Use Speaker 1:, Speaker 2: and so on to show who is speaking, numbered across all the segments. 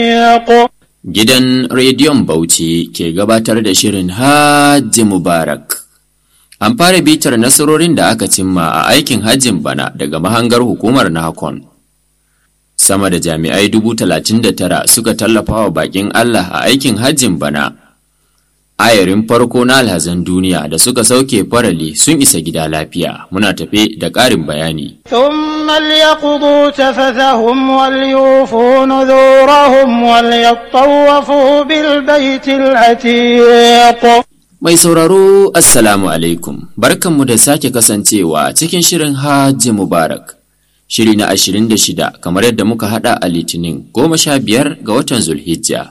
Speaker 1: Gidan Rediyon Bauchi ke gabatar da shirin Hajji Mubarak. An fara bitar nasarorin da aka cimma a aikin hajjin bana daga mahangar hukumar NAHCON. Sama da jami'ai 39,000 suka tallafa wa bakin Allah a aikin hajjin bana. Ayarin farko na alhazan duniya da suka sauke farali sun isa gida lafiya. Muna tafe da ƙarin bayani.
Speaker 2: ثم ليقضوا تفثهم وليوفوا نذورهم وليطوفوا بالبيت العتيق.
Speaker 1: Mai sauraro Assalamu alaikum, barkanmu da sake kasancewa cikin shirin Hajji Mubarak. Shiri na 26 kamar yadda muka hada a Litinin 15 ga watan Zulhijja.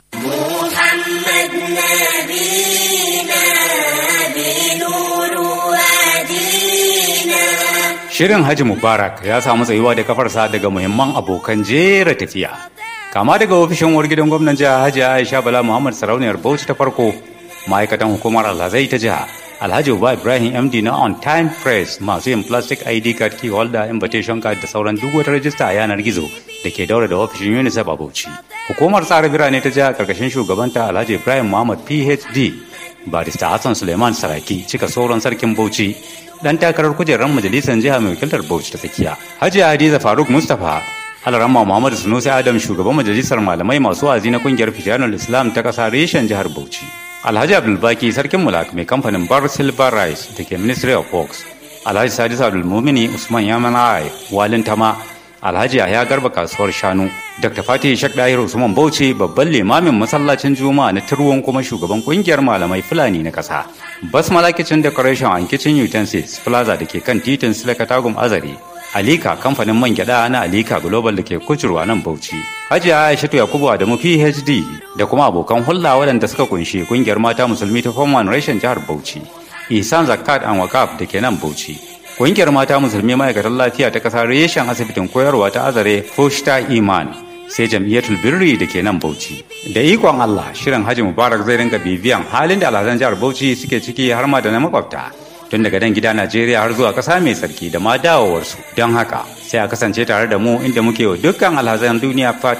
Speaker 3: Shirin Hajji Mubarak ya samu tsayuwa da kafarsa daga muhimman abokan jera tafiya. Kama daga ofishin gidan gwamnan jiha Hajji Aisha Bala Muhammad Sarauniyar Bauchi ta farko, ma'aikatan hukumar Alhazai ta jiha, Alhaji Uba Ibrahim MD na On Time Press masu yin plastic ID card, key holder, invitation card da sauran duk wata rajista a yanar gizo da ke daura da ofishin UNICEF a Bauchi. Hukumar tsara birane ta jiha karkashin shugabanta Alhaji Ibrahim Muhammad PhD, Barista Hassan Suleiman Saraki cika sauran sarkin Bauchi, dan takarar kujerar majalisar jiha mai wakiltar Bauchi ta tsakiya. Hajiya Hadiza Faruk Mustapha, Alaramma Muhammad Sunusi Adam shugaban majalisar malamai masu wa'azi na kungiyar Fitanul Islam ta kasa reshen jihar Bauchi. Alhaji Abdulbaki sarkin Mulak mai kamfanin Bar Silver Rice da ke Ministry of Works. Alhaji Sadis Abdulmumini Usman Yamanai Walin Tama. Alhaji Yahya Garba kasuwar Shanu. Dr. Fatih Shek Dahir Usman Bauchi babban limamin masallacin Juma'a na Turwon kuma shugaban kungiyar malamai Fulani na kasa. Basmala Kitchen Decoration and Kitchen Utensils Plaza da ke kan titin Silakatagum Azare. Alika kamfanin man gyada na Alika Global da ke kucurwa nan Bauchi. Hajiya Aishatu Yakubu Adamu PhD da kuma abokan hulɗa waɗanda suka kunshi kungiyar mata musulmi ta Form 1 reshen jihar Bauchi. Ihsan Zakat and Wakaf da ke nan Bauchi. Kungiyar mata musulmi ma'aikatan lafiya ta ƙasa reshen asibitin koyarwa ta Azare Foshta Iman. Sai jam'iyyatul birri da ke nan Bauchi. Da ikon Allah, shirin Hajji Mubarak zai rinka bibiyan halin da alhazan jihar Bauchi suke ciki har ma da na makwabta. Tun daga dan gida Najeriya har zuwa ƙasa mai tsarki da ma dawowarsu. Don haka, sai a kasance tare da mu inda muke wa dukkan alhazan duniya fatan